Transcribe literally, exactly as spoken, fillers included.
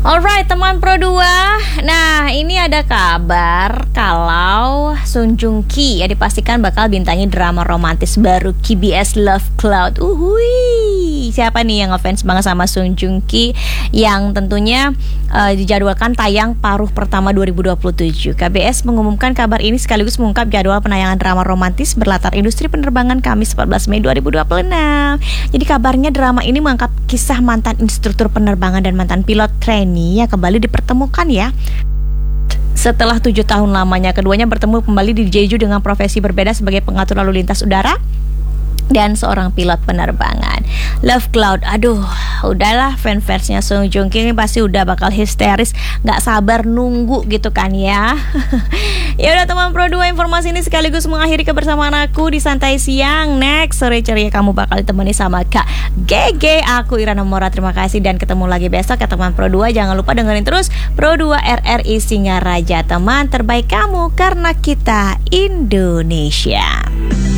Alright teman Pro dua. Nah ini ada kabar kalau Sung Joong Ki ya dipastikan bakal bintangi drama romantis baru K B S Love Cloud. Uhui, siapa nih yang ngefans banget sama Sung Joong Ki, yang tentunya uh, dijadwalkan tayang paruh pertama dua ribu dua puluh tujuh. K B S mengumumkan kabar ini sekaligus mengungkap jadwal penayangan drama romantis berlatar industri penerbangan Kamis empat belas Mei dua ribu dua puluh enam. Jadi kabarnya drama ini mengangkat kisah mantan instruktur penerbangan dan mantan pilot training yang kembali dipertemukan ya. Setelah tujuh tahun lamanya, keduanya bertemu kembali di Jeju dengan profesi berbeda sebagai pengatur lalu lintas udara dan seorang pilot penerbangan. Love Cloud, aduh, udahlah, fans-fansnya Sung Joong Ki ini pasti udah bakal histeris, nggak sabar nunggu gitu kan ya. Ya udah teman Pro dua, informasi ini sekaligus mengakhiri kebersamaan aku di Santai Siang. Next sore ceria kamu bakal ditemani sama Kak G G. Aku Irana Mora, terima kasih dan ketemu lagi besok ya teman Pro dua. Jangan lupa dengerin terus Pro dua R R I Singaraja, teman terbaik kamu karena kita Indonesia.